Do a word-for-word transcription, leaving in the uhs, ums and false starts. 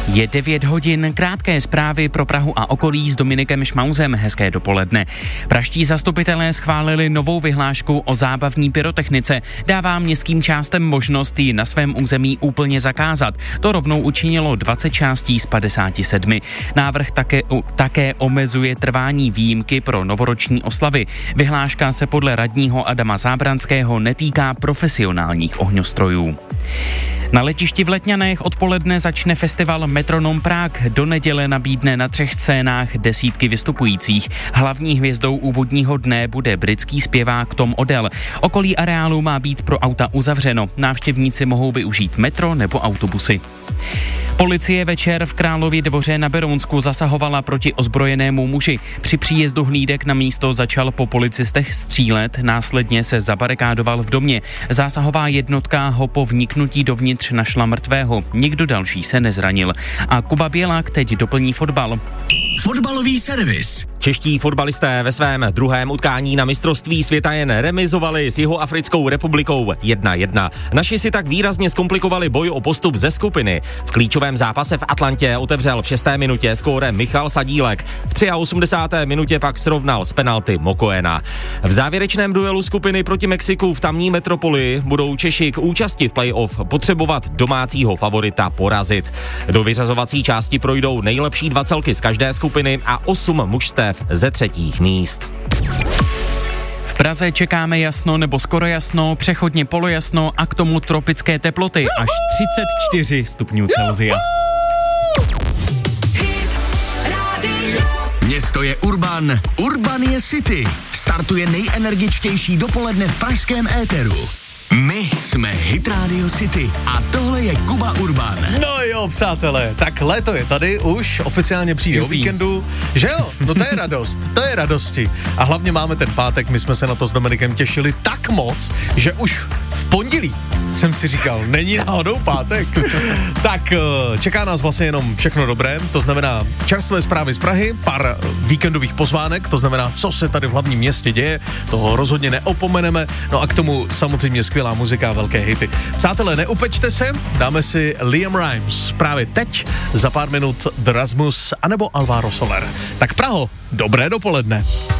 Je devět hodin, krátké zprávy pro Prahu a okolí s Dominikem Šmauzem. Hezké dopoledne. Praští zastupitelé schválili novou vyhlášku o zábavní pyrotechnice. Dává městským částem možnost ji na svém území úplně zakázat. To rovnou učinilo dvacet částí z padesáti sedmi. Návrh také, také omezuje trvání výjimky pro novoroční oslavy. Vyhláška se podle radního Adama Zábranského netýká profesionálních ohňostrojů. Na letišti v Letňanech odpoledne začne festival Metronom Prague. Do neděle nabídne na třech scénách desítky vystupujících. Hlavní hvězdou úvodního dne bude britský zpěvák Tom Odell. Okolí areálu má být pro auta uzavřeno. Návštěvníci mohou využít metro nebo autobusy. Policie večer v Králově Dvoře na Berounsku zasahovala proti ozbrojenému muži. Při příjezdu hlídek na místo začal po policistech střílet, následně se zabarikádoval v domě. Zásahová jednotka ho po vniknutí dovnitř našla mrtvého. Nikdo další se nezranil. A Kuba Bělák teď doplní fotbal. Fotbalový servis. Čeští fotbalisté ve svém druhém utkání na mistrovství světa jen remizovali s Jihoafrickou republikou jedna jedna. Naši si tak výrazně zkomplikovali boj o postup ze skupiny. V klíčovém zápase v Atlantě otevřel v šesté minutě skórem Michal Sadílek. V osmdesáté třetí minutě pak srovnal z penalty Mokoena. V závěrečném duelu skupiny proti Mexiku v tamní metropoli budou Češi k účasti v play-off potřebovat domácího favorita porazit. Do vyřazovací části projdou nejlepší dva celky z každé skupiny a osm mužstev ze třetích míst. V Praze čekáme jasno nebo skoro jasno, přechodně polojasno a k tomu tropické teploty až třicet čtyři stupňů Celsia. Město je Urban, Urban je City. Startuje nejenergičtější dopoledne v pražském éteru. My jsme Hit Radio City a tohle je Kuba Urban. No jo, přátelé, tak léto je tady, už oficiálně přijde o víkendu, že jo? No to je radost, to je radosti. A hlavně máme ten pátek, my jsme se na to s Dominikem těšili tak moc, že už v pondělí jsem si říkal, není náhodou pátek. Tak čeká nás vlastně jenom všechno dobré, to znamená čerstvé zprávy z Prahy, pár víkendových pozvánek, to znamená, co se tady v hlavním městě děje, toho rozhodně neopomeneme, no a k tomu samozřejmě skvělá muzika a velké hity. Přátelé, neupečte se, dáme si Liam Rimes právě teď, za pár minut The Rasmus anebo Alvaro Soler. Tak Praho, dobré dopoledne.